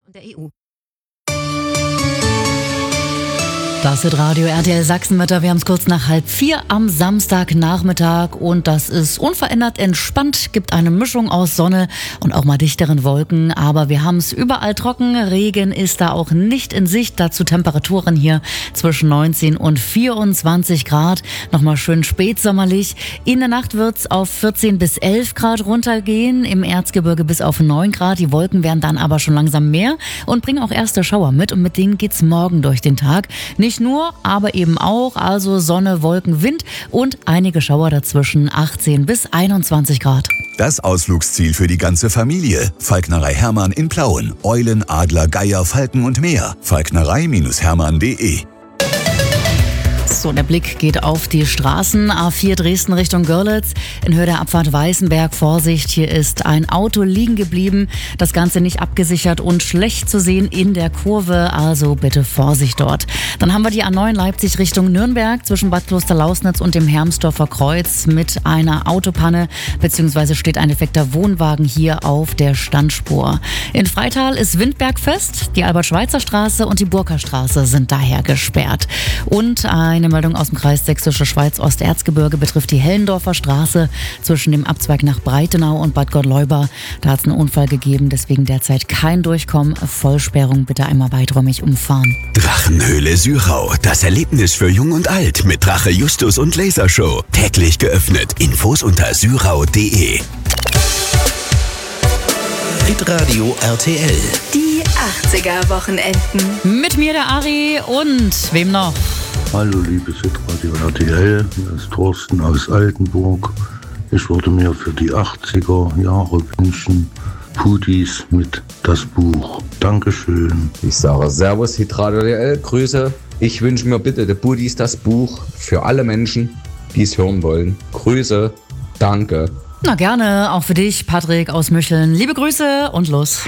und der EU. Das wird Radio RTL Sachsen-Wetter. Wir haben es kurz nach 3:30 am Samstagnachmittag und das ist unverändert entspannt, gibt eine Mischung aus Sonne und auch mal dichteren Wolken, aber wir haben es überall trocken. Regen ist da auch nicht in Sicht, dazu Temperaturen hier zwischen 19 und 24 Grad. Nochmal schön spätsommerlich. In der Nacht wird es auf 14 bis 11 Grad runtergehen, im Erzgebirge bis auf 9 Grad. Die Wolken werden dann aber schon langsam mehr und bringen auch erste Schauer mit und mit denen geht's morgen durch den Tag. Nicht nur, aber eben auch, also Sonne, Wolken, Wind und einige Schauer dazwischen, 18 bis 21 Grad. Das Ausflugsziel für die ganze Familie. Falknerei Hermann in Plauen. Eulen, Adler, Geier, Falken und mehr. Falknerei-hermann.de. So, der Blick geht auf die Straßen. A4 Dresden Richtung Görlitz. In Höhe der Abfahrt Weißenberg. Vorsicht, hier ist ein Auto liegen geblieben. Das Ganze nicht abgesichert und schlecht zu sehen in der Kurve. Also bitte Vorsicht dort. Dann haben wir die A9 Leipzig Richtung Nürnberg zwischen Bad Klosterlausnitz und dem Hermsdorfer Kreuz mit einer Autopanne bzw. steht ein defekter Wohnwagen hier auf der Standspur. In Freital ist Windbergfest. Die Albert-Schweitzer-Straße und die Burkerstraße sind daher gesperrt. Und eine Meldung aus dem Kreis Sächsische Schweiz Osterzgebirge betrifft die Hellendorfer Straße zwischen dem Abzweig nach Breitenau und Bad Gottleuba. Da hat es einen Unfall gegeben, deswegen derzeit kein Durchkommen. Vollsperrung, bitte einmal weiträumig umfahren. Drachenhöhle Syrau, das Erlebnis für Jung und Alt mit Drache Justus und Lasershow. Täglich geöffnet. Infos unter syrau.de. Hitradio RTL. Die 80er-Wochenenden. Mit mir der Ari und wem noch? Hallo liebes Hitradio RTL, hier ist Thorsten aus Altenburg. Ich würde mir für die 80er Jahre wünschen, Pudis mit Das Buch. Dankeschön. Ich sage Servus Hitradio RTL, Grüße. Ich wünsche mir bitte der Pudis Das Buch für alle Menschen, die es hören wollen. Grüße, danke. Na gerne, auch für dich, Patrick aus Mücheln. Liebe Grüße und los.